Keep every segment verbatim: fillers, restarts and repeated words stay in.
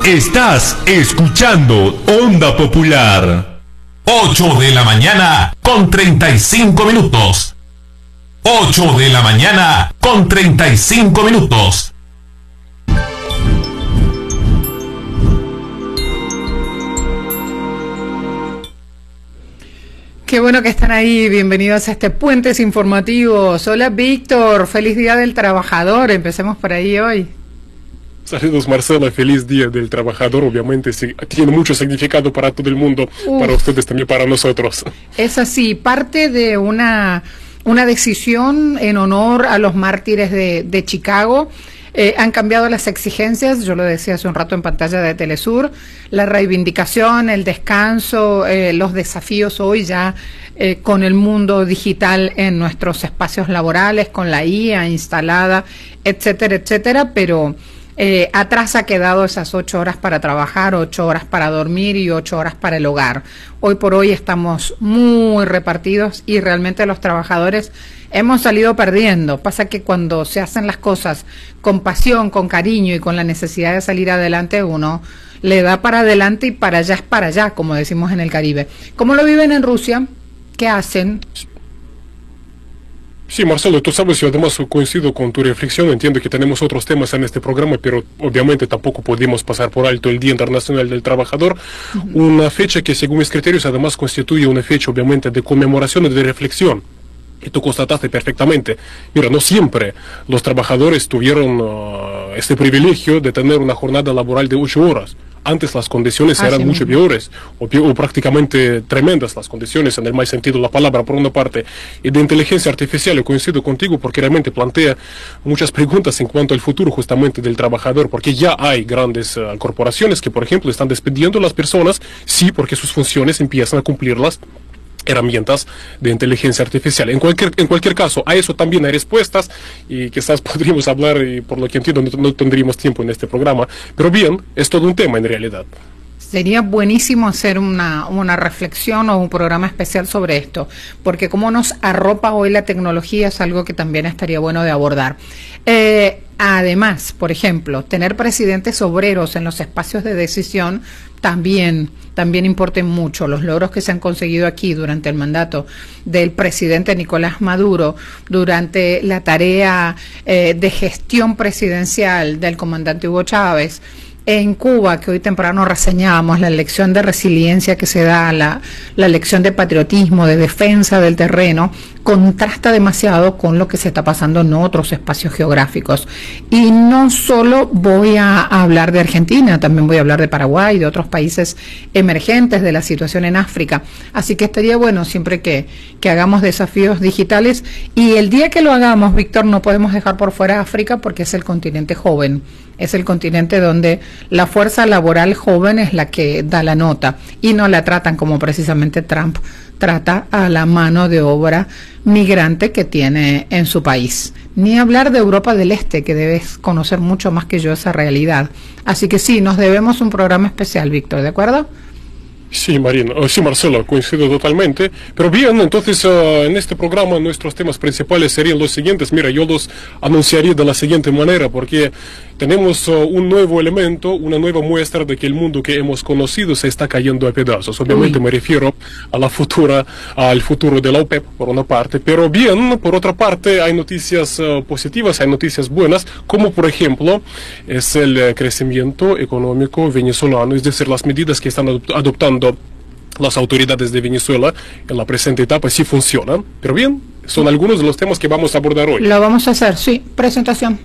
Estás escuchando Onda Popular. ocho de la mañana con treinta y cinco minutos. ocho de la mañana con treinta y cinco minutos. Qué bueno que están ahí, bienvenidos a este Puentes Informativos. Hola Víctor, feliz Día del Trabajador, empecemos por ahí hoy. Saludos Marcela, feliz Día del Trabajador, obviamente sí, tiene mucho significado para todo el mundo, Uf, para ustedes también, para nosotros. Es así, parte de una, una decisión en honor a los mártires de, de Chicago. Eh, han cambiado las exigencias, yo lo decía hace un rato en pantalla de Telesur, la reivindicación, el descanso, eh, los desafíos hoy ya eh, con el mundo digital en nuestros espacios laborales, con la I A instalada, etcétera, etcétera, pero eh, atrás ha quedado esas ocho horas para trabajar, ocho horas para dormir y ocho horas para el hogar. Hoy por hoy estamos muy repartidos y realmente los trabajadores hemos salido perdiendo. Pasa que cuando se hacen las cosas con pasión, con cariño y con la necesidad de salir adelante, uno le da para adelante y para allá es para allá, como decimos en el Caribe. ¿Cómo lo viven en Rusia? ¿Qué hacen? Sí, Marcelo, tú sabes, yo además coincido con tu reflexión, entiendo que tenemos otros temas en este programa, pero obviamente tampoco podemos pasar por alto el Día Internacional del Trabajador, uh-huh. Una fecha que según mis criterios además constituye una fecha obviamente de conmemoración y de reflexión. Y tú constataste perfectamente, mira, no siempre los trabajadores tuvieron uh, este privilegio de tener una jornada laboral de ocho horas. Antes las condiciones ah, eran sí, mucho mismo. peores o, o prácticamente tremendas las condiciones en el mal sentido de la palabra, por una parte. Y de inteligencia artificial yo coincido contigo porque realmente plantea muchas preguntas en cuanto al futuro justamente del trabajador, porque ya hay grandes uh, corporaciones que, por ejemplo, están despidiendo a las personas, sí, porque sus funciones empiezan a cumplirlas herramientas de inteligencia artificial. En cualquier, en cualquier caso, a eso también hay respuestas y quizás podríamos hablar, y por lo que entiendo no, no tendríamos tiempo en este programa, pero bien, es todo un tema en realidad. Sería buenísimo hacer una, una reflexión o un programa especial sobre esto, porque cómo nos arropa hoy la tecnología es algo que también estaría bueno de abordar. Eh, además, por ejemplo, tener presidentes obreros en los espacios de decisión también, también importa mucho. Los logros que se han conseguido aquí durante el mandato del presidente Nicolás Maduro, durante la tarea eh, de gestión presidencial del comandante Hugo Chávez, en Cuba, que hoy temprano reseñábamos, la lección de resiliencia que se da, la, la lección de patriotismo, de defensa del terreno, contrasta demasiado con lo que se está pasando en otros espacios geográficos. Y no solo voy a, a hablar de Argentina, también voy a hablar de Paraguay, de otros países emergentes, de la situación en África. Así que estaría bueno siempre que, que hagamos desafíos digitales. Y el día que lo hagamos, Víctor, no podemos dejar por fuera África porque es el continente joven. Es el continente donde la fuerza laboral joven es la que da la nota y no la tratan como precisamente Trump trata a la mano de obra migrante que tiene en su país. Ni hablar de Europa del Este, que debes conocer mucho más que yo esa realidad. Así que sí, nos debemos un programa especial, Víctor, ¿de acuerdo? Sí, Marina, oh, sí, Marcelo, coincido totalmente. Pero bien, entonces uh, en este programa nuestros temas principales serían los siguientes. Mira, yo los anunciaría de la siguiente manera, porque tenemos uh, un nuevo elemento, una nueva muestra de que el mundo que hemos conocido se está cayendo a pedazos. Obviamente Uy. me refiero a la futura, al futuro de la OPEP, por una parte. Pero bien, por otra parte, hay noticias uh, positivas, hay noticias buenas, como por ejemplo es el uh, crecimiento económico venezolano, es decir, las medidas que están adop- adoptando las autoridades de Venezuela en la presente etapa sí funcionan, pero bien, son algunos de los temas que vamos a abordar hoy. Lo vamos a hacer, sí, presentación.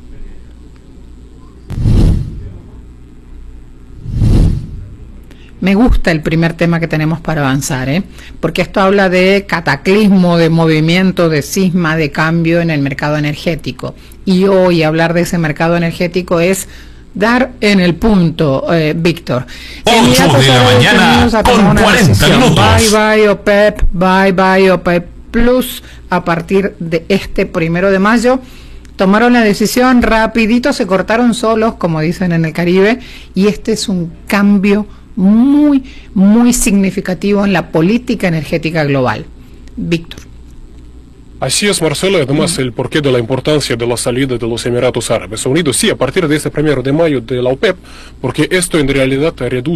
Me gusta el primer tema que tenemos para avanzar, ¿eh? Porque esto habla de cataclismo, de movimiento, de cisma, de cambio en el mercado energético. Y hoy hablar de ese mercado energético es dar en el punto, eh, Víctor. ocho de la mañana con cuarenta minutos. Bye bye OPEP, bye bye OPEP Plus. A partir de este primero de mayo tomaron la decisión, rapidito se cortaron solos, como dicen en el Caribe, y este es un cambio muy, muy significativo en la política energética global. Víctor. Así es, Marcelo, además el porqué de la importancia de la salida de los Emiratos Árabes Unidos. Sí, a partir de este primero de mayo de la OPEP, porque esto en realidad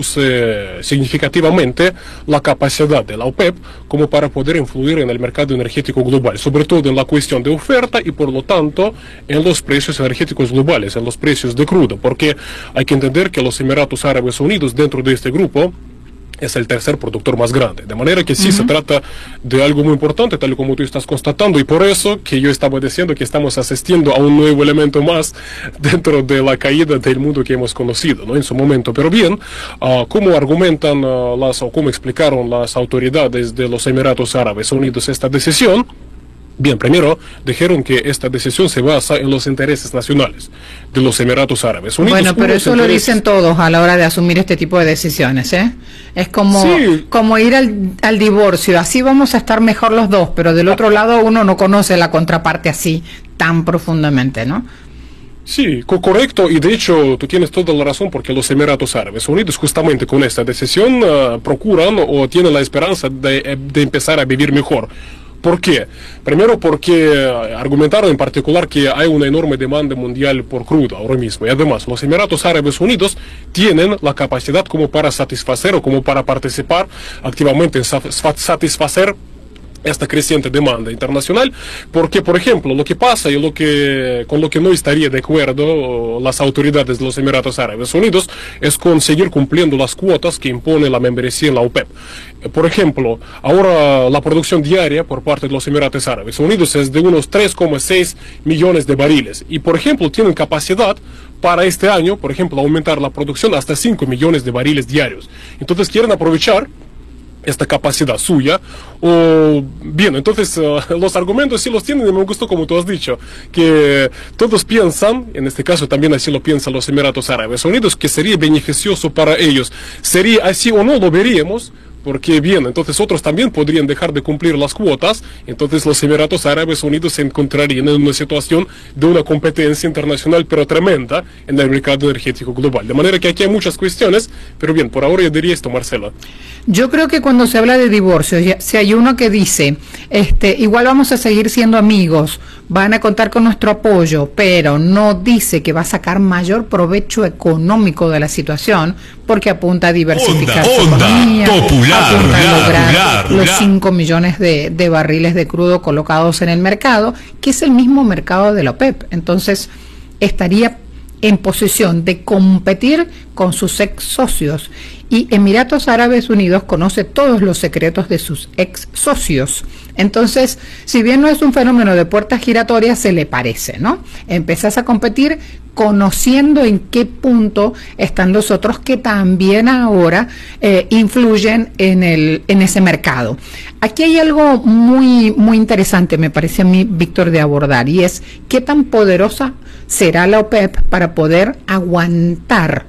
reduce significativamente la capacidad de la OPEP como para poder influir en el mercado energético global, sobre todo en la cuestión de oferta y por lo tanto en los precios energéticos globales, en los precios de crudo, porque hay que entender que los Emiratos Árabes Unidos dentro de este grupo es el tercer productor más grande, de manera que sí uh-huh. se trata de algo muy importante, tal como tú estás constatando, y por eso que yo estaba diciendo que estamos asistiendo a un nuevo elemento más dentro de la caída del mundo que hemos conocido, ¿no? En su momento. Pero bien, uh, ¿cómo argumentan uh, las, o cómo explicaron las autoridades de los Emiratos Árabes Unidos esta decisión? Bien, primero, dijeron que esta decisión se basa en los intereses nacionales de los Emiratos Árabes Unidos. Bueno, pero eso intereses... lo dicen todos a la hora de asumir este tipo de decisiones, ¿eh? Es como, sí. como ir al, al divorcio, así vamos a estar mejor los dos, pero del otro lado uno no conoce la contraparte así tan profundamente, ¿no? Sí, co correcto, y de hecho tú tienes toda la razón, porque los Emiratos Árabes Unidos justamente con esta decisión uh, procuran o tienen la esperanza de, de empezar a vivir mejor. ¿Por qué? Primero porque argumentaron en particular que hay una enorme demanda mundial por crudo ahora mismo, y además los Emiratos Árabes Unidos tienen la capacidad como para satisfacer o como para participar activamente en satisfacer esta creciente demanda internacional, porque por ejemplo lo que pasa y lo que con lo que no estaría de acuerdo las autoridades de los Emiratos Árabes Unidos es conseguir cumpliendo las cuotas que impone la membresía en la OPEP. Por ejemplo, ahora la producción diaria por parte de los Emiratos Árabes Unidos es de unos tres coma seis millones de barriles, y por ejemplo tienen capacidad para este año, por ejemplo, aumentar la producción hasta cinco millones de barriles diarios. Entonces quieren aprovechar esta capacidad suya, o bien, entonces uh, los argumentos sí los tienen, y me gustó como tú has dicho, que todos piensan, en este caso también así lo piensan los Emiratos Árabes Unidos, que sería beneficioso para ellos. Sería así o no, lo veríamos, porque bien, entonces otros también podrían dejar de cumplir las cuotas, entonces los Emiratos Árabes Unidos se encontrarían en una situación de una competencia internacional pero tremenda en el mercado energético global. De manera que aquí hay muchas cuestiones, pero bien, por ahora yo diría esto, Marcela. Yo creo que cuando se habla de divorcio, si hay uno que dice, este, igual vamos a seguir siendo amigos, van a contar con nuestro apoyo, pero no dice que va a sacar mayor provecho económico de la situación, porque apunta a diversificar onda, su onda, economía, popular, apunta a lograr popular, los cinco millones de, de barriles de crudo colocados en el mercado, que es el mismo mercado de la OPEP. Entonces, estaría en posición de competir con sus ex socios. Y Emiratos Árabes Unidos conoce todos los secretos de sus ex socios. Entonces, si bien no es un fenómeno de puertas giratorias, se le parece, ¿no? Empezás a competir conociendo en qué punto están los otros que también ahora eh, influyen en, el, en ese mercado. Aquí hay algo muy, muy interesante, me parece a mí, Víctor, de abordar, y es qué tan poderosa será la OPEP para poder aguantar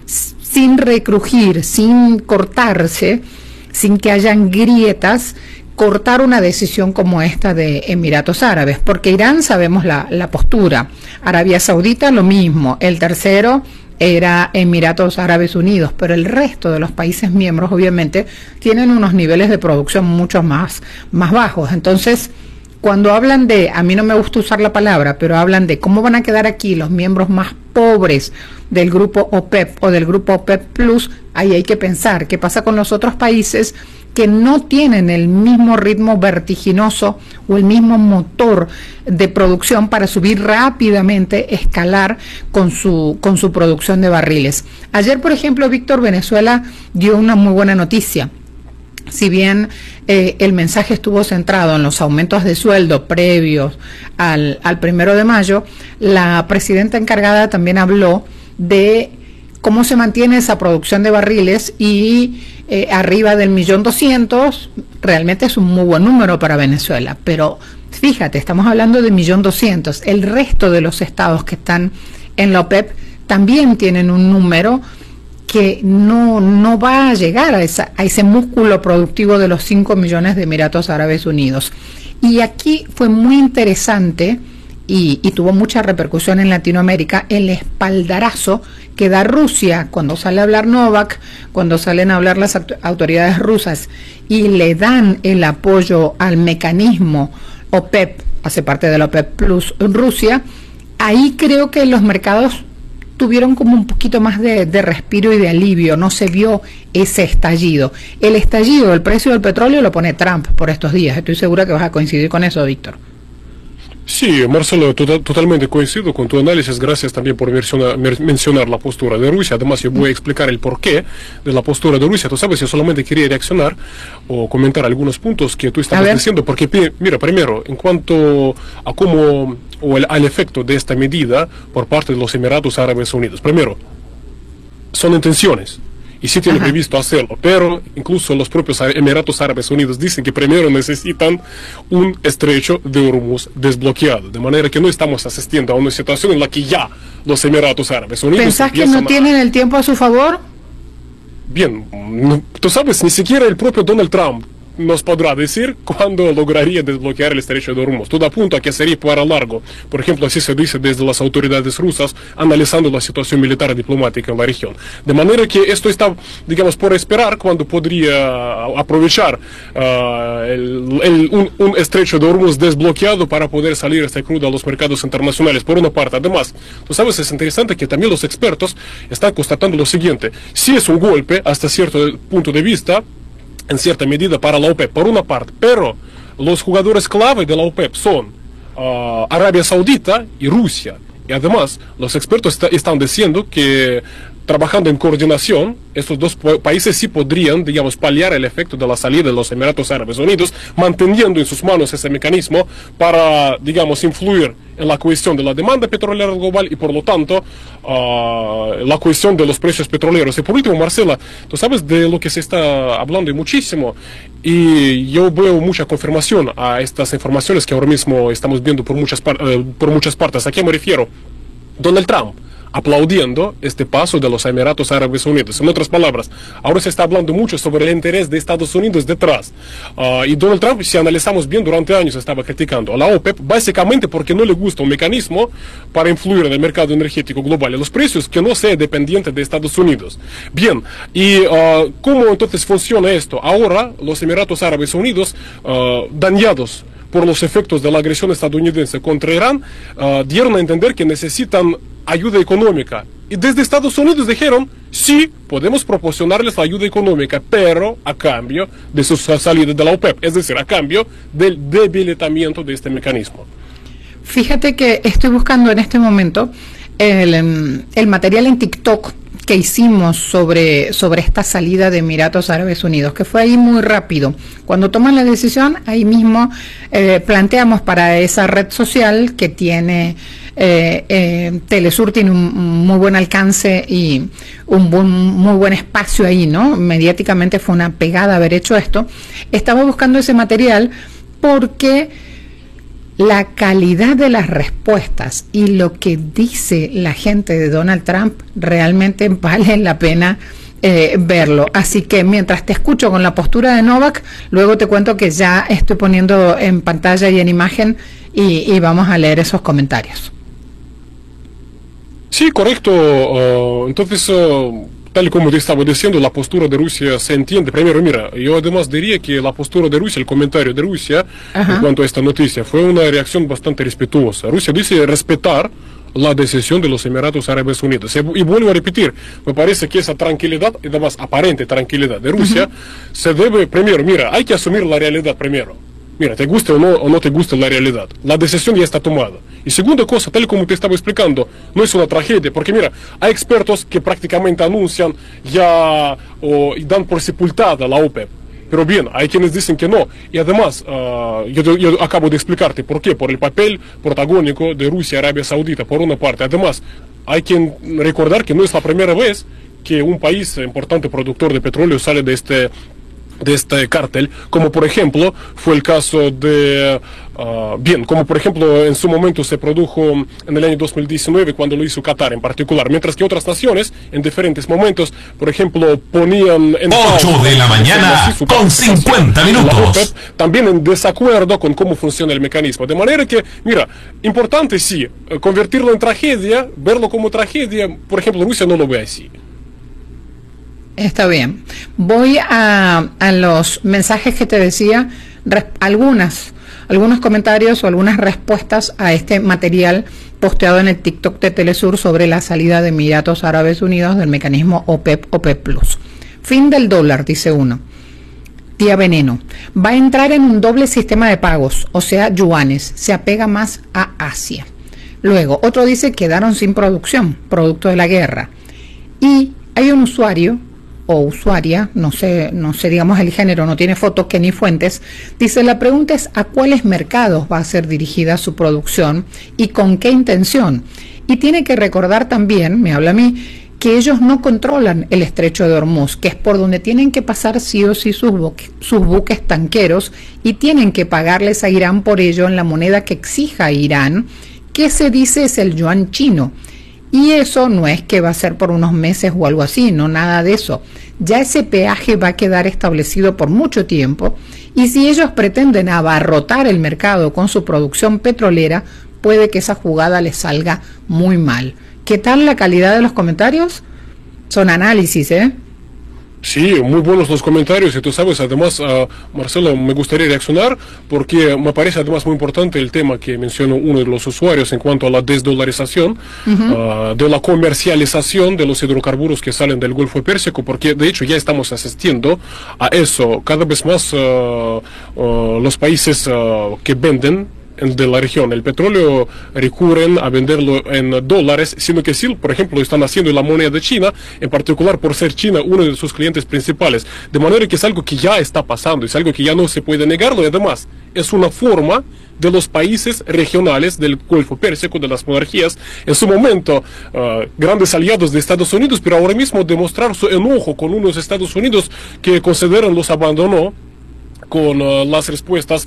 sin recrujir, sin cortarse, sin que hayan grietas, cortar una decisión como esta de Emiratos Árabes, porque Irán sabemos la, la postura, Arabia Saudita lo mismo, el tercero era Emiratos Árabes Unidos, pero el resto de los países miembros obviamente tienen unos niveles de producción mucho más, más bajos. Entonces, cuando hablan de, a mí no me gusta usar la palabra, pero hablan de cómo van a quedar aquí los miembros más pobres del grupo OPEP o del grupo OPEP Plus, ahí hay que pensar qué pasa con los otros países que no tienen el mismo ritmo vertiginoso o el mismo motor de producción para subir rápidamente, escalar con su, con su producción de barriles. Ayer, por ejemplo, Víctor, Venezuela dio una muy buena noticia. Si bien eh, el mensaje estuvo centrado en los aumentos de sueldo previos al, al primero de mayo, la presidenta encargada también habló de cómo se mantiene esa producción de barriles y eh, arriba del millón doscientos, realmente es un muy buen número para Venezuela, pero fíjate, estamos hablando de millón doscientos, el resto de los estados que están en la OPEP también tienen un número que no, no va a llegar a, esa, a ese músculo productivo de los cinco millones de Emiratos Árabes Unidos. Y aquí fue muy interesante y, y tuvo mucha repercusión en Latinoamérica el espaldarazo que da Rusia cuando sale a hablar Novak, cuando salen a hablar las autoridades rusas y le dan el apoyo al mecanismo OPEP, hace parte de la OPEP Plus Rusia, ahí creo que los mercados tuvieron como un poquito más de, de respiro y de alivio, no se vio ese estallido. El estallido del precio del petróleo lo pone Trump por estos días, estoy segura que vas a coincidir con eso, Víctor. Sí, Marcelo, total, totalmente coincido con tu análisis. Gracias también por mencionar, mencionar la postura de Rusia. Además, yo voy a explicar el porqué de la postura de Rusia. Tú sabes, yo solamente quería reaccionar o comentar algunos puntos que tú estabas diciendo. Porque, mira, primero, en cuanto a cómo o el, al efecto de esta medida por parte de los Emiratos Árabes Unidos. Primero, son intenciones. Y sí tiene previsto hacerlo, pero incluso los propios Emiratos Árabes Unidos dicen que primero necesitan un estrecho de Hormuz desbloqueado, de manera que no estamos asistiendo a una situación en la que ya los Emiratos Árabes Unidos... ¿Pensás que no a... tienen el tiempo a su favor? Bien, no, tú sabes, ni siquiera el propio Donald Trump nos podrá decir cuándo lograría desbloquear el estrecho de Hormuz. Todo apunta a que sería para largo. Por ejemplo, así se dice desde las autoridades rusas, analizando la situación militar y diplomática en la región. De manera que esto está, digamos, por esperar cuando podría aprovechar uh, el, el, un, un estrecho de Hormuz desbloqueado para poder salir este crudo a los mercados internacionales, por una parte. Además, tú sabes, es interesante que también los expertos están constatando lo siguiente. Si es un golpe, hasta cierto punto de vista, en cierta medida para la OPEP, por una parte, pero los jugadores clave de la OPEP son uh, Arabia Saudita y Rusia. Y además, los expertos está, están diciendo que trabajando en coordinación, estos dos países sí podrían, digamos, paliar el efecto de la salida de los Emiratos Árabes Unidos, manteniendo en sus manos ese mecanismo para, digamos, influir en la cuestión de la demanda petrolera global y, por lo tanto, uh, la cuestión de los precios petroleros. Y por último, Marcela, tú sabes de lo que se está hablando muchísimo, y yo veo mucha confirmación a estas informaciones que ahora mismo estamos viendo por muchas, par uh, por muchas partes. ¿A qué me refiero? Donald Trump aplaudiendo este paso de los Emiratos Árabes Unidos. En otras palabras, ahora se está hablando mucho sobre el interés de Estados Unidos detrás. Uh, y Donald Trump, si analizamos bien, durante años estaba criticando a la OPEP, básicamente porque no le gusta un mecanismo para influir en el mercado energético global y los precios que no sea dependiente de Estados Unidos. Bien, ¿y uh, cómo entonces funciona esto? Ahora los Emiratos Árabes Unidos, uh, dañados por los efectos de la agresión estadounidense contra Irán, uh, dieron a entender que necesitan ayuda económica. Y desde Estados Unidos dijeron, sí, podemos proporcionarles la ayuda económica, pero a cambio de su salida de la OPEP, es decir, a cambio del debilitamiento de este mecanismo. Fíjate que estoy buscando en este momento el, el material en TikTok que hicimos sobre, sobre esta salida de Emiratos Árabes Unidos, que fue ahí muy rápido. Cuando toman la decisión, ahí mismo eh, planteamos para esa red social que tiene eh, eh, Telesur, tiene un, un muy buen alcance y un buen, muy buen espacio ahí, ¿no? Mediáticamente fue una pegada haber hecho esto. Estaba buscando ese material porque la calidad de las respuestas y lo que dice la gente de Donald Trump realmente vale la pena eh, verlo. Así que mientras te escucho con la postura de Novak, luego te cuento que ya estoy poniendo en pantalla y en imagen y, y vamos a leer esos comentarios. Sí, correcto. Uh, entonces... Uh... Tal como te estaba diciendo, la postura de Rusia se entiende. Primero, mira, yo además diría que la postura de Rusia, el comentario de Rusia, Ajá. en cuanto a esta noticia, fue una reacción bastante respetuosa. Rusia dice respetar la decisión de los Emiratos Árabes Unidos. Y vuelvo a repetir, me parece que esa tranquilidad, y además aparente tranquilidad de Rusia, uh-huh. se debe, primero, mira, hay que asumir la realidad primero. Mira, te guste o no, o no te guste la realidad. La decisión ya está tomada. Y segunda cosa, tal como te estaba explicando, no es una tragedia, porque mira, hay expertos que prácticamente anuncian ya o y dan por sepultada la OPEP. Pero bien, hay quienes dicen que no. Y además, uh, yo, yo acabo de explicarte por qué. Por el papel protagónico de Rusia y Arabia Saudita, por una parte. Además, hay que recordar que no es la primera vez que un país importante productor de petróleo sale de este... de este cártel, como por ejemplo fue el caso de, uh, bien, como por ejemplo en su momento se produjo en el año dos mil diecinueve cuando lo hizo Qatar en particular, mientras que otras naciones en diferentes momentos, por ejemplo, ponían en ocho de la mañana con cincuenta minutos, también en desacuerdo con cómo funciona el mecanismo, de manera que, mira, importante sí, convertirlo en tragedia, verlo como tragedia, por ejemplo, Rusia no lo ve así. Está bien. Voy a, a los mensajes que te decía, algunas algunos comentarios o algunas respuestas a este material posteado en el TikTok de Telesur sobre la salida de Emiratos Árabes Unidos del mecanismo OPEP, OPEP Plus. Fin del dólar, dice uno. Tía Veneno, va a entrar en un doble sistema de pagos, o sea, yuanes, se apega más a Asia. Luego, otro dice quedaron sin producción, producto de la guerra. Y hay un usuario o usuaria, no sé, no sé, digamos el género, no tiene fotos que ni fuentes, dice, la pregunta es a cuáles mercados va a ser dirigida su producción y con qué intención. Y tiene que recordar también, me habla a mí, que ellos no controlan el estrecho de Hormuz, que es por donde tienen que pasar sí o sí sus, buques, sus buques tanqueros y tienen que pagarles a Irán por ello en la moneda que exija Irán, que se dice es el yuan chino. Y eso no es que va a ser por unos meses o algo así, no, nada de eso. Ya ese peaje va a quedar establecido por mucho tiempo y si ellos pretenden abarrotar el mercado con su producción petrolera, puede que esa jugada les salga muy mal. ¿Qué tal la calidad de los comentarios? Son análisis, ¿eh? Sí, muy buenos los comentarios y tú sabes, además, uh, Marcelo, me gustaría reaccionar porque me parece además muy importante el tema que mencionó uno de los usuarios en cuanto a la desdolarización, uh-huh. uh, de la comercialización de los hidrocarburos que salen del Golfo Pérsico, porque de hecho ya estamos asistiendo a eso. Cada vez más uh, uh, los países uh, que venden de la región el petróleo recurren a venderlo en dólares, sino que sí, por ejemplo, lo están haciendo en la moneda de China, en particular por ser China uno de sus clientes principales, de manera que es algo que ya está pasando, es algo que ya no se puede negarlo y además es una forma de los países regionales del Golfo Pérsico, de las monarquías, en su momento uh, grandes aliados de Estados Unidos, pero ahora mismo demostrar su enojo con unos Estados Unidos que consideran los abandonó con uh, las respuestas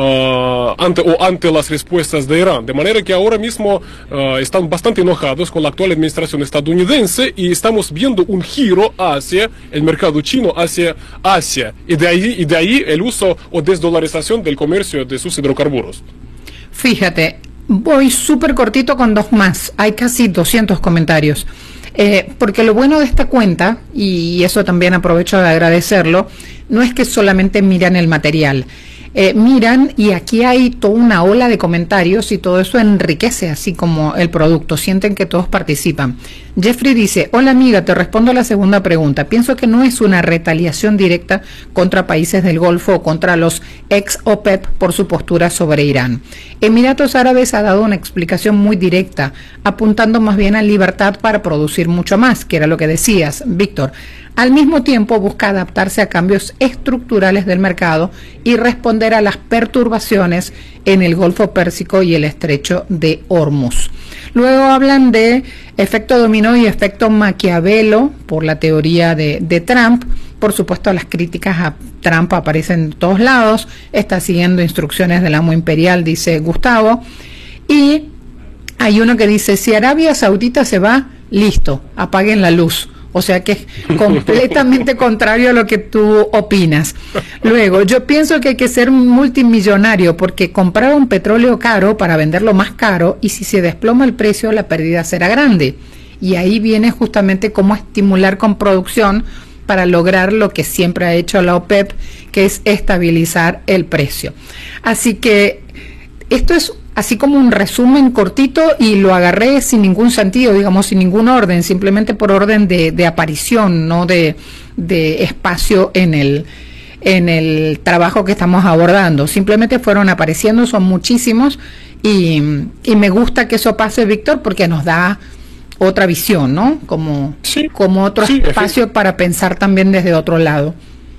uh, ante o ante las respuestas de Irán, de manera que ahora mismo uh, están bastante enojados con la actual administración estadounidense y estamos viendo un giro hacia el mercado chino, hacia Asia, y de ahí, y de ahí el uso o desdolarización del comercio de sus hidrocarburos. Fíjate, voy súper cortito con dos más, hay casi doscientos comentarios. Eh, porque lo bueno de esta cuenta, y eso también aprovecho de agradecerlo, no es que solamente miran el material, eh, miran y aquí hay toda una ola de comentarios y todo eso enriquece así como el producto, sienten que todos participan. Jeffrey dice, hola amiga, te respondo a la segunda pregunta. Pienso que no es una retaliación directa contra países del Golfo o contra los ex OPEP por su postura sobre Irán. Emiratos Árabes ha dado una explicación muy directa, apuntando más bien a libertad para producir mucho más, que era lo que decías, Víctor. Al mismo tiempo busca adaptarse a cambios estructurales del mercado y responder a las perturbaciones en el Golfo Pérsico y el estrecho de Hormuz. Luego hablan de efecto dominó y efecto Maquiavelo por la teoría de, de Trump. Por supuesto, las críticas a Trump aparecen en todos lados. Está siguiendo instrucciones del amo imperial, dice Gustavo. Y hay uno que dice, si Arabia Saudita se va, listo, apaguen la luz. O sea que es completamente contrario a lo que tú opinas. Luego, yo pienso que hay que ser multimillonario porque comprar un petróleo caro para venderlo más caro y si se desploma el precio, la pérdida será grande. Y ahí viene justamente cómo estimular con producción para lograr lo que siempre ha hecho la OPEP, que es estabilizar el precio. Así que esto es así como un resumen cortito y lo agarré sin ningún sentido, digamos, sin ningún orden, simplemente por orden de, de aparición, no de, de espacio en el, en el trabajo que estamos abordando. Simplemente fueron apareciendo, son muchísimos y, y me gusta que eso pase, Víctor, porque nos da otra visión, ¿no? Como, sí, como otro sí, espacio para pensar también desde otro lado.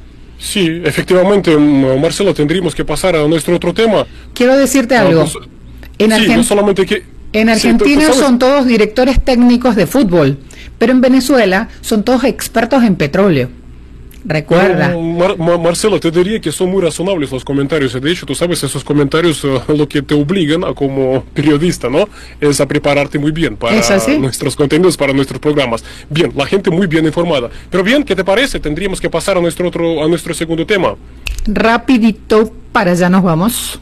Sí, efectivamente, Marcelo, tendríamos que pasar a nuestro otro tema. Quiero decirte algo. Pues, en, sí, Argent no solamente que, en Argentina sí, son todos directores técnicos de fútbol, pero en Venezuela son todos expertos en petróleo. Recuerda. Mar Mar Marcelo, te diría que son muy razonables los comentarios. De hecho, tú sabes, esos comentarios uh, lo que te obligan a como periodista, ¿no? Es a prepararte muy bien para nuestros contenidos, para nuestros programas. Bien, la gente muy bien informada. Pero bien, ¿qué te parece? Tendríamos que pasar a nuestro otro, a nuestro segundo tema. Rapidito, para allá nos vamos.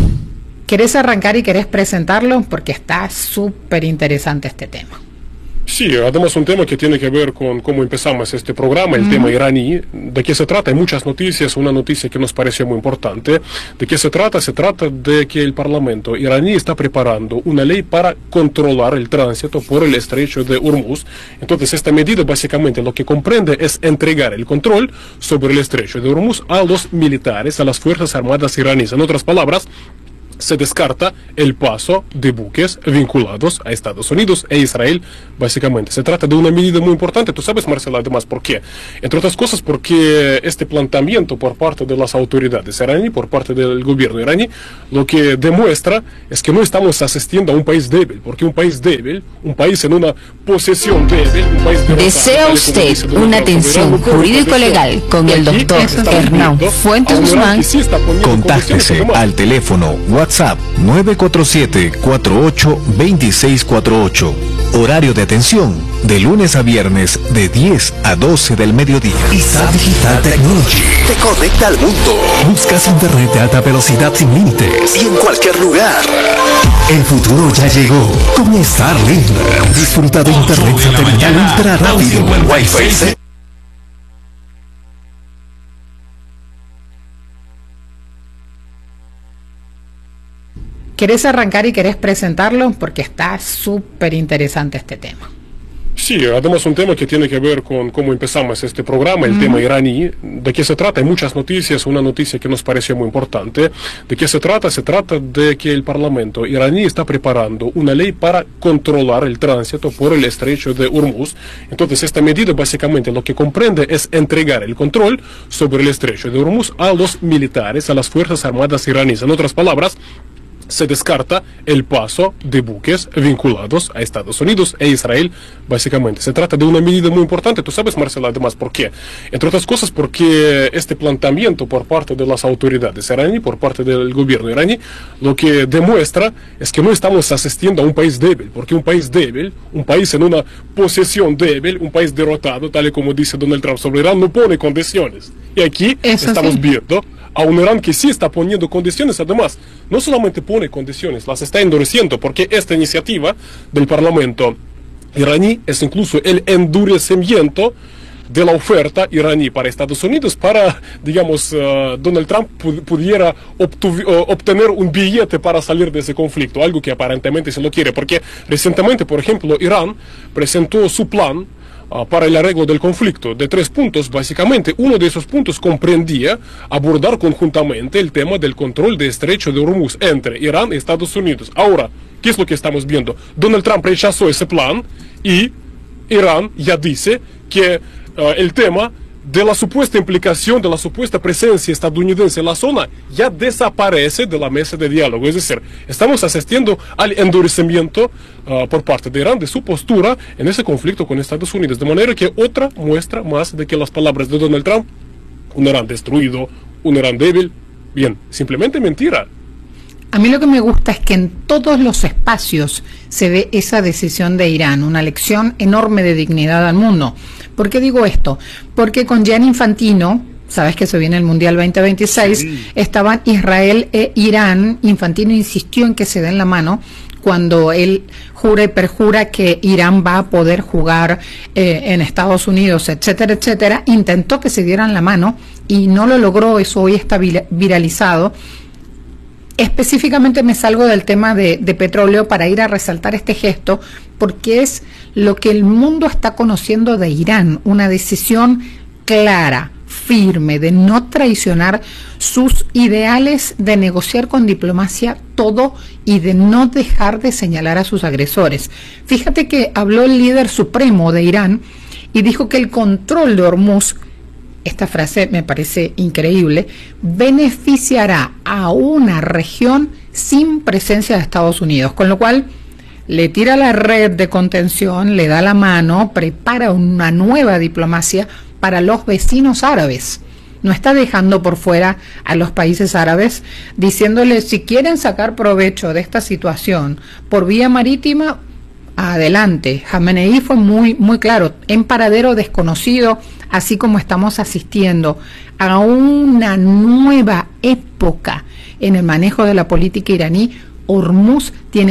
¿Querés arrancar y querés presentarlo? Porque está súper interesante este tema. Sí, además un tema que tiene que ver con cómo empezamos este programa, el uh-huh. tema iraní. ¿De qué se trata? Hay muchas noticias, una noticia que nos pareció muy importante. ¿De qué se trata? Se trata de que el Parlamento iraní está preparando una ley para controlar el tránsito por el estrecho de Hormuz. Entonces esta medida básicamente lo que comprende es entregar el control sobre el estrecho de Hormuz a los militares, a las Fuerzas Armadas iraníes. En otras palabras, se descarta el paso de buques vinculados a Estados Unidos e Israel, básicamente. Se trata de una medida muy importante. Tú sabes, Marcela, además, ¿por qué? Entre otras cosas, porque este planteamiento por parte de las autoridades iraníes, por parte del gobierno iraní, lo que demuestra es que no estamos asistiendo a un país débil, porque un país débil, un país en una posesión débil, un país derrotado, ¿desea usted una atención jurídico-legal con el doctor Hernán Fuentes Guzmán? Sí, contáctese al teléfono WhatsApp nueve cuatro siete, cuatro ocho, dos seis cuatro ocho. Horario de atención de lunes a viernes de diez a doce del mediodía. ISAT Digital Technology te conecta al mundo. Buscas internet de alta velocidad sin límites y en cualquier lugar. El futuro ya llegó con Starlink. Disfruta de internet satelital ultra rápido en Wi-Fi. ¿Querés arrancar y querés presentarlo? Porque está súper interesante este tema. Sí, además un tema que tiene que ver con cómo empezamos este programa, el uh-huh. tema iraní. ¿De qué se trata? Hay muchas noticias, una noticia que nos pareció muy importante. ¿De qué se trata? Se trata de que el Parlamento iraní está preparando una ley para controlar el tránsito por el estrecho de Hormuz. Entonces esta medida básicamente lo que comprende es entregar el control sobre el estrecho de Hormuz a los militares, a las Fuerzas Armadas iraníes. En otras palabras, se descarta el paso de buques vinculados a Estados Unidos e Israel, básicamente. Se trata de una medida muy importante. Tú sabes, Marcela, además, ¿por qué? Entre otras cosas, porque este planteamiento por parte de las autoridades iraníes, por parte del gobierno iraní, lo que demuestra es que no estamos asistiendo a un país débil, porque un país débil, un país en una posesión débil, un país derrotado, tal y como dice Donald Trump sobre Irán, no pone condiciones. Y aquí Eso estamos sí. viendo a un Irán que sí está poniendo condiciones, además, no solamente pone condiciones, las está endureciendo, porque esta iniciativa del Parlamento iraní es incluso el endurecimiento de la oferta iraní para Estados Unidos para, digamos, uh, Donald Trump pu pudiera obtener un billete para salir de ese conflicto, algo que aparentemente se lo quiere, porque recientemente, por ejemplo, Irán presentó su plan Uh, para el arreglo del conflicto, de tres puntos, básicamente. Uno de esos puntos comprendía abordar conjuntamente el tema del control de estrecho de Hormuz entre Irán y Estados Unidos. Ahora, ¿qué es lo que estamos viendo? Donald Trump rechazó ese plan y Irán ya dice que uh, el tema de la supuesta implicación, de la supuesta presencia estadounidense en la zona, ya desaparece de la mesa de diálogo. Es decir, estamos asistiendo al endurecimiento uh, por parte de Irán de su postura en ese conflicto con Estados Unidos. De manera que otra muestra más de que las palabras de Donald Trump, un Irán destruido, un Irán débil, bien, simplemente mentira. A mí lo que me gusta es que en todos los espacios se ve esa decisión de Irán, una lección enorme de dignidad al mundo. ¿Por qué digo esto? Porque con Gianni Infantino, sabes que se viene el Mundial veinte veintiséis, sí. estaban Israel e Irán. Infantino insistió en que se den la mano cuando él jura y perjura que Irán va a poder jugar eh, en Estados Unidos, etcétera, etcétera. Intentó que se dieran la mano y no lo logró, eso hoy está viralizado. Específicamente me salgo del tema de, de petróleo para ir a resaltar este gesto, porque es lo que el mundo está conociendo de Irán, una decisión clara, firme, de no traicionar sus ideales, de negociar con diplomacia todo y de no dejar de señalar a sus agresores. Fíjate que habló el líder supremo de Irán y dijo que el control de Hormuz, esta frase me parece increíble, beneficiará a una región sin presencia de Estados Unidos, con lo cual le tira la red de contención, le da la mano, prepara una nueva diplomacia para los vecinos árabes. No está dejando por fuera a los países árabes, diciéndoles si quieren sacar provecho de esta situación por vía marítima, adelante. Jamenei fue muy, muy claro, en paradero desconocido, así como estamos asistiendo a una nueva época en el manejo de la política iraní. Hormuz tiene muchísimo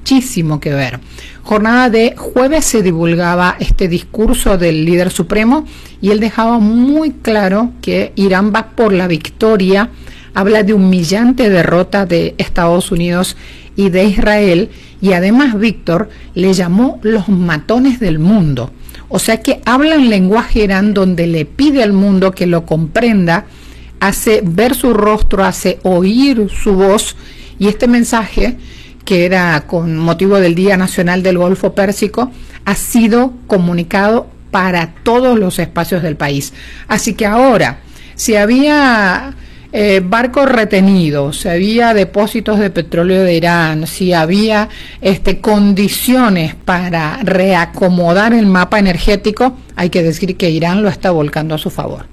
muchísimo que ver. Jornada de jueves se divulgaba este discurso del líder supremo y él dejaba muy claro que Irán va por la victoria. Habla de humillante derrota de Estados Unidos y de Israel, y además Víctor le llamó los matones del mundo. O sea que habla en lenguaje Irán, donde le pide al mundo que lo comprenda, hace ver su rostro, hace oír su voz, y este mensaje, que era con motivo del Día Nacional del Golfo Pérsico, ha sido comunicado para todos los espacios del país. Así que ahora, si había eh, barcos retenidos, si había depósitos de petróleo de Irán, si había este, condiciones para reacomodar el mapa energético, hay que decir que Irán lo está volcando a su favor.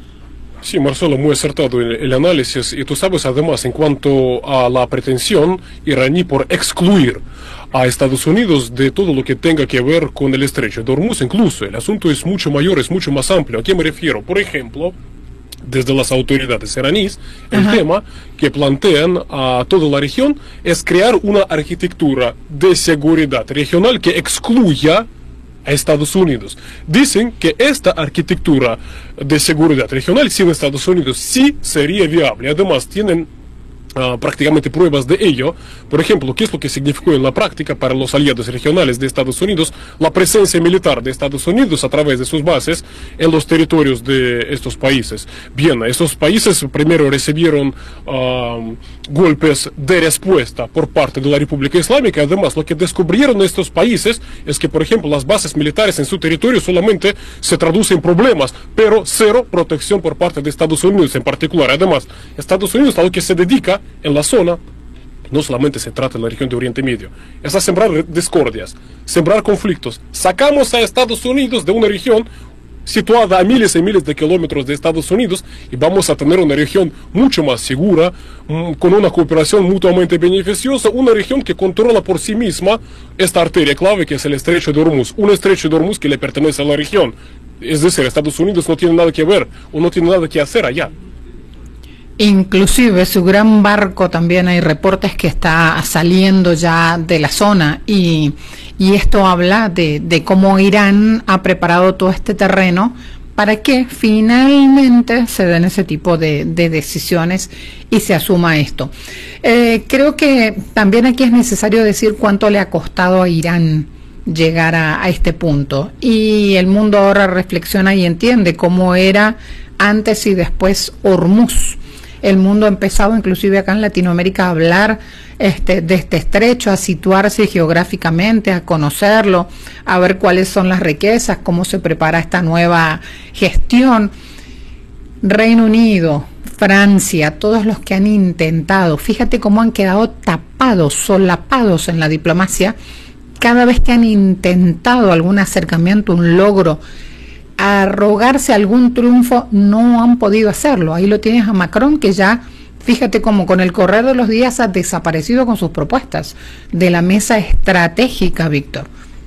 Sí, Marcelo, muy acertado el, el análisis. Y tú sabes, además, en cuanto a la pretensión iraní por excluir a Estados Unidos de todo lo que tenga que ver con el estrecho de Hormuz, incluso el asunto es mucho mayor, es mucho más amplio. ¿A qué me refiero? Por ejemplo, desde las autoridades iraníes, el Ajá. tema que plantean a toda la región es crear una arquitectura de seguridad regional que excluya a Estados Unidos. Dicen que esta arquitectura de seguridad regional sin Estados Unidos sí sería viable. Además, tienen Uh, prácticamente pruebas de ello. Por ejemplo, ¿qué es lo que significó en la práctica para los aliados regionales de Estados Unidos la presencia militar de Estados Unidos a través de sus bases en los territorios de estos países? Bien, estos países primero recibieron uh, golpes de respuesta por parte de la República Islámica. Además, lo que descubrieron estos países es que, por ejemplo, las bases militares en su territorio solamente se traducen en problemas, pero cero protección por parte de Estados Unidos en particular. Además, Estados Unidos a lo que se dedica en la zona, no solamente se trata de la región de Oriente Medio, es a sembrar discordias, sembrar conflictos. Sacamos a Estados Unidos de una región situada a miles y miles de kilómetros de Estados Unidos y vamos a tener una región mucho más segura, con una cooperación mutuamente beneficiosa, una región que controla por sí misma esta arteria clave que es el estrecho de Hormuz, un estrecho de Hormuz que le pertenece a la región. Es decir, Estados Unidos no tiene nada que ver o no tiene nada que hacer allá. Inclusive su gran barco, también hay reportes que está saliendo ya de la zona, y, y esto habla de, de cómo Irán ha preparado todo este terreno para que finalmente se den ese tipo de, de decisiones y se asuma esto. Eh, creo que también aquí es necesario decir cuánto le ha costado a Irán llegar a, a este punto, y el mundo ahora reflexiona y entiende cómo era antes y después Hormuz. El mundo ha empezado, inclusive acá en Latinoamérica, a hablar este, de este estrecho, a situarse geográficamente, a conocerlo, a ver cuáles son las riquezas, cómo se prepara esta nueva gestión. Reino Unido, Francia, todos los que han intentado, fíjate cómo han quedado tapados, solapados en la diplomacia, cada vez que han intentado algún acercamiento, un logro, arrogarse algún triunfo, no han podido hacerlo. Ahí lo tienes a Macron, que ya, fíjate cómo con el correr de los días ha desaparecido con sus propuestas de la mesa estratégica, Víctor.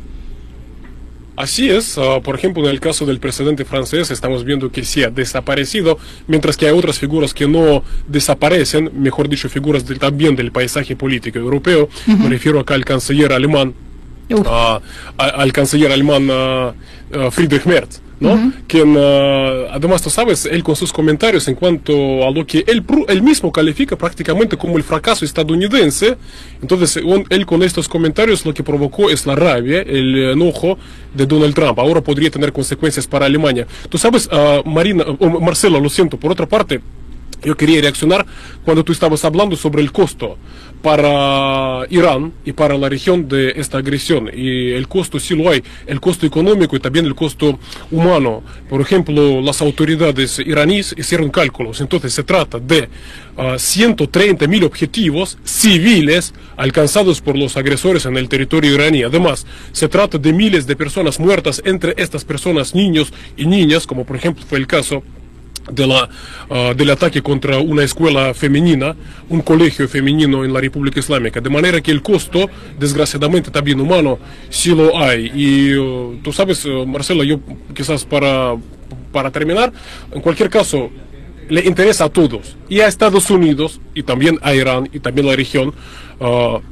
Así es, uh, por ejemplo, en el caso del presidente francés estamos viendo que sí ha desaparecido, mientras que hay otras figuras que no desaparecen, mejor dicho, figuras de, también del paisaje político europeo. Uh-huh. Me refiero acá al canciller alemán, uh, a, al canciller alemán uh, uh, Friedrich Merz, ¿no? Uh-huh. Quien, uh, además, tú sabes, él con sus comentarios en cuanto a lo que él, él mismo califica prácticamente como el fracaso estadounidense. Entonces, un, él con estos comentarios lo que provocó es la rabia, el enojo de Donald Trump. Ahora podría tener consecuencias para Alemania. Tú sabes, uh, Marina, uh, Marcelo, lo siento, por otra parte, yo quería reaccionar cuando tú estabas hablando sobre el costo para Irán y para la región de esta agresión. Y el costo sí lo hay, el costo económico y también el costo humano. Por ejemplo, las autoridades iraníes hicieron cálculos. Entonces se trata de uh, ciento treinta mil objetivos civiles alcanzados por los agresores en el territorio iraní. Además, se trata de miles de personas muertas, entre estas personas niños y niñas, como por ejemplo fue el caso de la, uh, del ataque contra una escuela femenina, un colegio femenino en la República Islámica. De manera que el costo, desgraciadamente también humano, sí lo hay. Y uh, tú sabes, uh, Marcelo, yo quizás para, para terminar, en cualquier caso, le interesa a todos, y a Estados Unidos, y también a Irán, y también a la región, uh,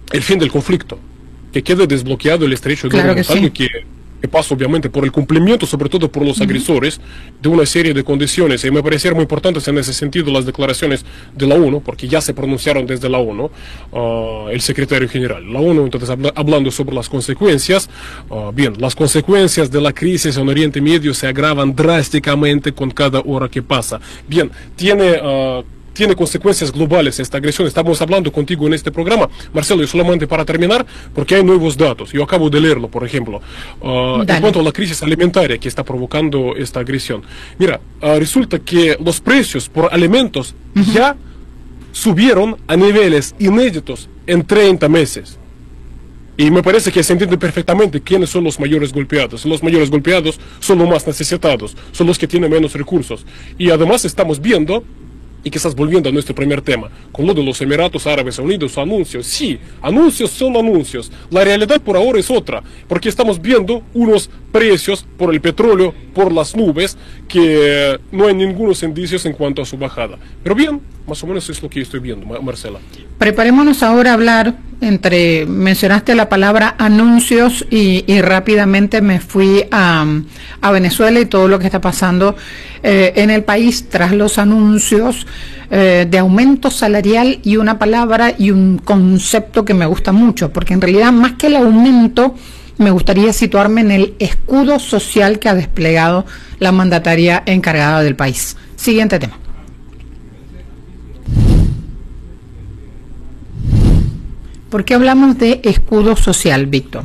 el fin del conflicto, que quede desbloqueado el estrecho de claro Hormuz, que algo sí. que, que pasa obviamente por el cumplimiento, sobre todo por los uh-huh. agresores, de una serie de condiciones. Y me parecieron muy importantes en ese sentido las declaraciones de la ONU, porque ya se pronunciaron desde la ONU, uh, el secretario general. La ONU, entonces, habla, hablando sobre las consecuencias, uh, bien, las consecuencias de la crisis en Oriente Medio se agravan drásticamente con cada hora que pasa. Bien, tiene... Uh, tiene consecuencias globales esta agresión. Estamos hablando contigo en este programa, Marcelo, y solamente para terminar, porque hay nuevos datos. Yo acabo de leerlo, por ejemplo, uh, en cuanto a la crisis alimentaria que está provocando esta agresión. Mira, uh, resulta que los precios por alimentos uh-huh. ya subieron a niveles inéditos en treinta meses. Y me parece que se entiende perfectamente quiénes son los mayores golpeados. Los mayores golpeados son los más necesitados, son los que tienen menos recursos. Y además estamos viendo, y quizás volviendo a nuestro primer tema, con lo de los Emiratos Árabes Unidos, anuncios, sí, anuncios son anuncios. La realidad por ahora es otra, porque estamos viendo unos precios por el petróleo, por las nubes, que no hay ningunos indicios en cuanto a su bajada. Pero bien, más o menos es lo que estoy viendo, Marcela. Preparémonos ahora a hablar, entre, mencionaste la palabra anuncios y, y rápidamente me fui a, a Venezuela y todo lo que está pasando eh, en el país tras los anuncios eh, de aumento salarial, y una palabra y un concepto que me gusta mucho, porque en realidad más que el aumento me gustaría situarme en el escudo social que ha desplegado la mandataria encargada del país. Siguiente tema. ¿Por qué hablamos de escudo social, Víctor?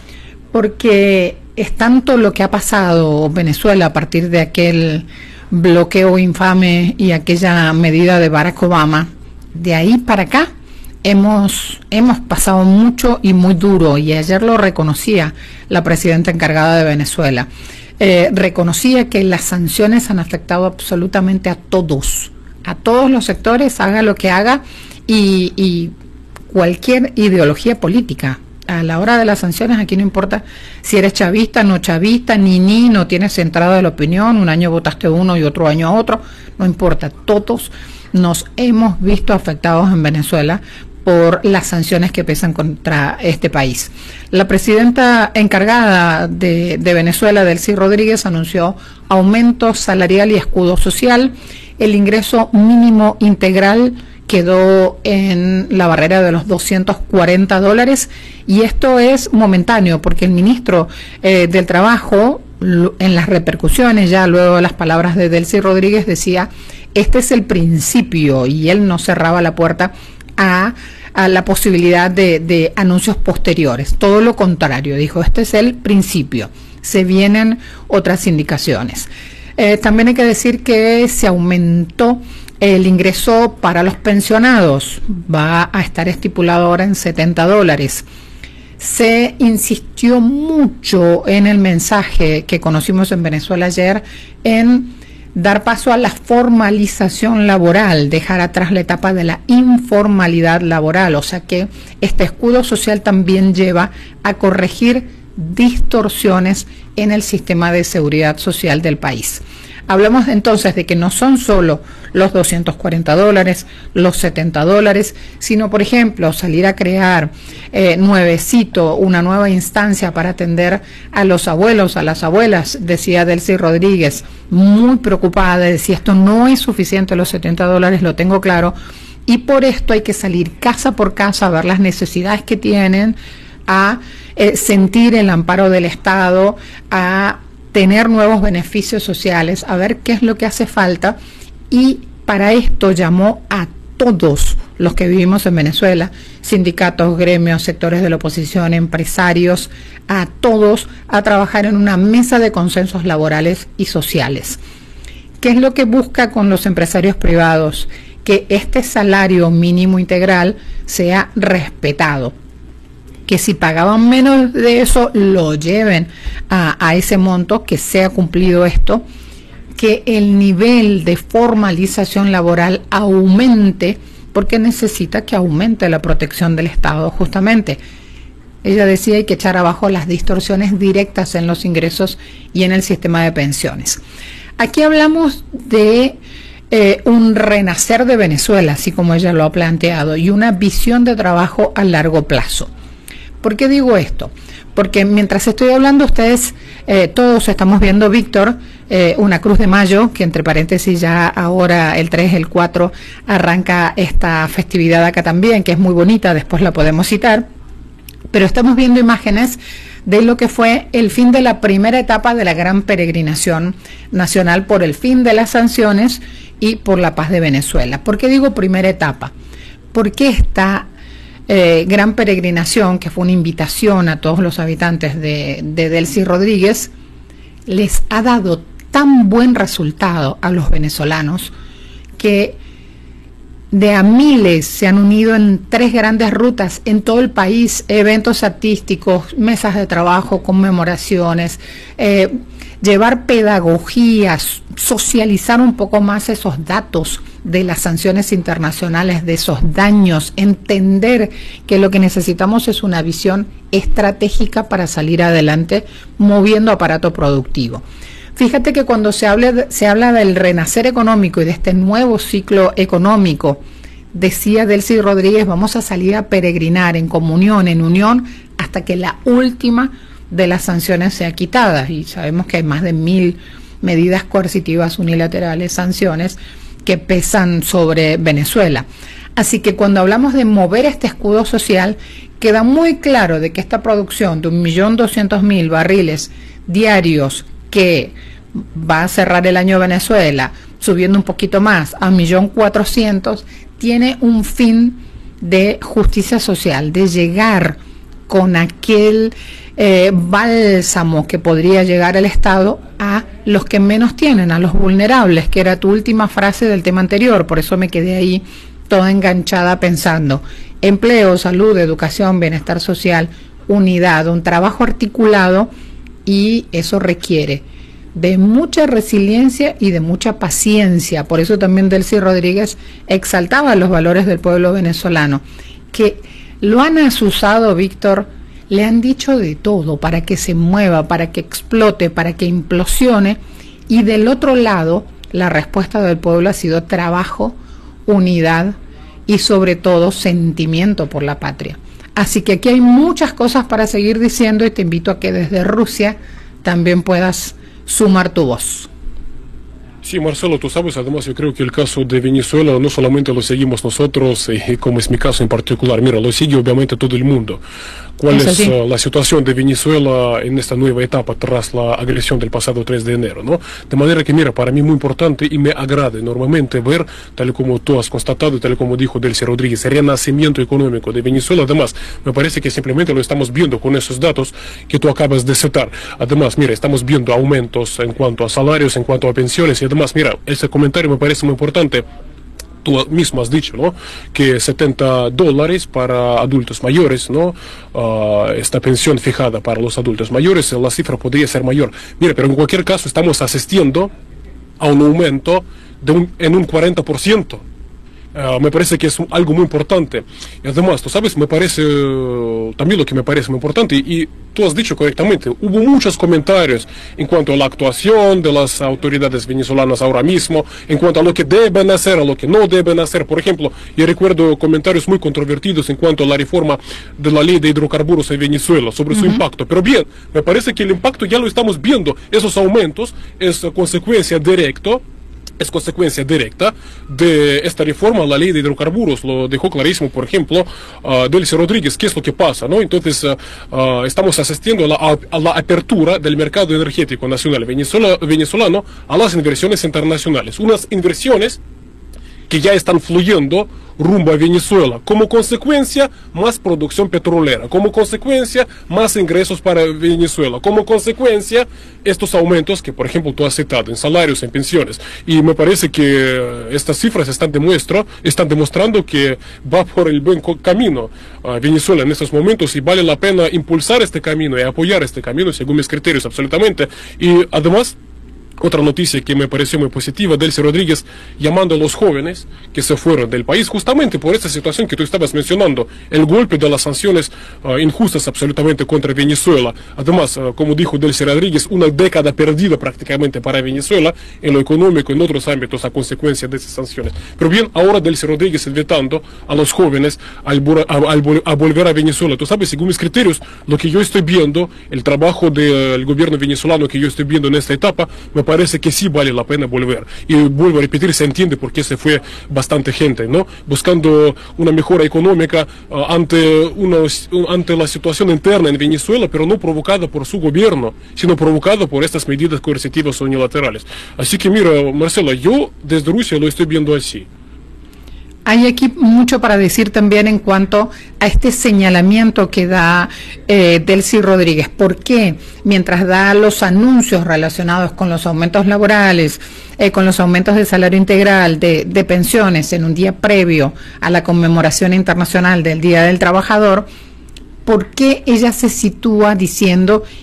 Porque es tanto lo que ha pasado en Venezuela a partir de aquel bloqueo infame y aquella medida de Barack Obama. De ahí para acá hemos, hemos pasado mucho y muy duro, y ayer lo reconocía la presidenta encargada de Venezuela. Eh, reconocía que las sanciones han afectado absolutamente a todos, a todos los sectores, haga lo que haga, y... y cualquier ideología política. A la hora de las sanciones, aquí no importa si eres chavista, no chavista, ni ni, no tienes centrada de la opinión, un año votaste uno y otro año a otro, no importa, todos nos hemos visto afectados en Venezuela por las sanciones que pesan contra este país. La presidenta encargada de, de Venezuela, Delcy Rodríguez, anunció aumento salarial y escudo social. El ingreso mínimo integral quedó en la barrera de los doscientos cuarenta dólares, y esto es momentáneo porque el ministro eh, del Trabajo, en las repercusiones, ya luego de las palabras de Delcy Rodríguez, decía, este es el principio, y él no cerraba la puerta a, a la posibilidad de, de anuncios posteriores. Todo lo contrario, dijo, este es el principio, se vienen otras indicaciones. Eh, también hay que decir que se aumentó el ingreso para los pensionados, va a estar estipulado ahora en setenta dólares. Se insistió mucho en el mensaje que conocimos en Venezuela ayer en dar paso a la formalización laboral, dejar atrás la etapa de la informalidad laboral, o sea que este escudo social también lleva a corregir distorsiones en el sistema de seguridad social del país. Hablamos entonces de que no son solo los doscientos cuarenta dólares, los setenta dólares, sino, por ejemplo, salir a crear eh, nuevecito, una nueva instancia para atender a los abuelos, a las abuelas, decía Delcy Rodríguez, muy preocupada, decía, esto no es suficiente, los setenta dólares, lo tengo claro, y por esto hay que salir casa por casa a ver las necesidades que tienen, a eh, sentir el amparo del Estado, a tener nuevos beneficios sociales, a ver qué es lo que hace falta, y para esto llamó a todos los que vivimos en Venezuela, sindicatos, gremios, sectores de la oposición, empresarios, a todos a trabajar en una mesa de consensos laborales y sociales. ¿Qué es lo que busca con los empresarios privados? Que este salario mínimo integral sea respetado, que si pagaban menos de eso lo lleven a, a ese monto, que sea cumplido esto, que el nivel de formalización laboral aumente, porque necesita que aumente la protección del Estado justamente. Ella decía hay que echar abajo las distorsiones directas en los ingresos y en el sistema de pensiones. Aquí hablamos de eh, un renacer de Venezuela, así como ella lo ha planteado, y una visión de trabajo a largo plazo. ¿Por qué digo esto? Porque mientras estoy hablando, ustedes eh, todos estamos viendo, Víctor, eh, una Cruz de Mayo, que entre paréntesis ya ahora el tres, el cuatro, arranca esta festividad acá también, que es muy bonita, después la podemos citar, pero estamos viendo imágenes de lo que fue el fin de la primera etapa de la gran peregrinación nacional por el fin de las sanciones y por la paz de Venezuela. ¿Por qué digo primera etapa? Porque esta Eh, gran peregrinación, que fue una invitación a todos los habitantes de, de Delcy Rodríguez, les ha dado tan buen resultado a los venezolanos que de a miles se han unido en tres grandes rutas en todo el país, eventos artísticos, mesas de trabajo, conmemoraciones, eh, llevar pedagogías, socializar un poco más esos datos de las sanciones internacionales, de esos daños, entender que lo que necesitamos es una visión estratégica para salir adelante moviendo aparato productivo. Fíjate que cuando se habla, de, se habla del renacer económico y de este nuevo ciclo económico, decía Delcy Rodríguez, vamos a salir a peregrinar en comunión, en unión, hasta que la última de las sanciones sea quitada. Y sabemos que hay más de mil medidas coercitivas unilaterales, sanciones, que pesan sobre Venezuela. Así que cuando hablamos de mover este escudo social, queda muy claro de que esta producción de un millón doscientos mil barriles diarios que va a cerrar el año Venezuela, subiendo un poquito más a un millón cuatrocientos, tiene un fin de justicia social, de llegar con aquel eh, bálsamo que podría llegar al Estado a los que menos tienen, a los vulnerables, que era tu última frase del tema anterior. Por eso me quedé ahí toda enganchada pensando: empleo, salud, educación, bienestar social, unidad, un trabajo articulado, y eso requiere de mucha resiliencia y de mucha paciencia. Por eso también Delcy Rodríguez exaltaba los valores del pueblo venezolano, que lo han asusado, Víctor, le han dicho de todo para que se mueva, para que explote, para que implosione, y del otro lado la respuesta del pueblo ha sido trabajo, unidad y sobre todo sentimiento por la patria. Así que aquí hay muchas cosas para seguir diciendo y te invito a que desde Rusia también puedas sumar tu voz. Sí, Marcelo, tú sabes, además yo creo que el caso de Venezuela no solamente lo seguimos nosotros, eh, como es mi caso en particular, mira, lo sigue obviamente todo el mundo. ¿Cuál es sí. uh, la situación de Venezuela en esta nueva etapa tras la agresión del pasado tres de enero, ¿no? De manera que, mira, para mí muy importante y me agrada enormemente ver, tal como tú has constatado, tal como dijo Delcy Rodríguez, el renacimiento económico de Venezuela. Además, me parece que simplemente lo estamos viendo con esos datos que tú acabas de citar. Además, mira, estamos viendo aumentos en cuanto a salarios, en cuanto a pensiones, y además, mira, ese comentario me parece muy importante. Tú mismo has dicho, ¿no?, que setenta dólares para adultos mayores, ¿no?, uh, esta pensión fijada para los adultos mayores, la cifra podría ser mayor. Mira, pero en cualquier caso estamos asistiendo a un aumento de un, en un cuarenta por ciento. Uh, me parece que es un, algo muy importante. Y además, tú sabes, me parece, uh, también lo que me parece muy importante, y, y tú has dicho correctamente, hubo muchos comentarios en cuanto a la actuación de las autoridades venezolanas ahora mismo, en cuanto a lo que deben hacer, a lo que no deben hacer. Por ejemplo, yo recuerdo comentarios muy controvertidos en cuanto a la reforma de la ley de hidrocarburos en Venezuela, sobre uh-huh. su impacto. Pero bien, me parece que el impacto ya lo estamos viendo. Esos aumentos es consecuencia directa es consecuencia directa de esta reforma a la ley de hidrocarburos. Lo dejó clarísimo, por ejemplo, uh, Delcy Rodríguez. ¿Qué es lo que pasa, no? Entonces, uh, uh, estamos asistiendo a la, a la apertura del mercado energético nacional venezuela, venezolano a las inversiones internacionales. Unas inversiones que ya están fluyendo rumbo a Venezuela. Como consecuencia, más producción petrolera. Como consecuencia, más ingresos para Venezuela. Como consecuencia, estos aumentos que, por ejemplo, tú has citado en salarios, en pensiones. Y me parece que estas cifras están, demuestra, están demostrando que va por el buen camino uh, Venezuela en estos momentos, y vale la pena impulsar este camino y apoyar este camino según mis criterios, absolutamente. Y además, Otra noticia que me pareció muy positiva, Delcy Rodríguez llamando a los jóvenes que se fueron del país justamente por esta situación que tú estabas mencionando, el golpe de las sanciones uh, injustas absolutamente contra Venezuela. Además, uh, como dijo Delcy Rodríguez, una década perdida prácticamente para Venezuela en lo económico, en otros ámbitos a consecuencia de esas sanciones. Pero bien, ahora Delcy Rodríguez invitando a los jóvenes al, a, al, a volver a Venezuela. Tú sabes, según mis criterios, lo que yo estoy viendo, el trabajo del gobierno venezolano que yo estoy viendo en esta etapa, me parece que sí vale la pena volver. Y vuelvo a repetir, se entiende por qué se fue bastante gente, ¿no? Buscando una mejora económica uh, ante, unos, uh, ante la situación interna en Venezuela, pero no provocada por su gobierno, sino provocada por estas medidas coercitivas o unilaterales. Así que mira, Marcela, yo desde Rusia lo estoy viendo así. Hay aquí mucho para decir también en cuanto a este señalamiento que da eh, Delcy Rodríguez. ¿Por qué? Mientras da los anuncios relacionados con los aumentos laborales, eh, con los aumentos de salario integral, de, de pensiones en un día previo a la conmemoración internacional del Día del Trabajador, ¿por qué ella se sitúa diciendo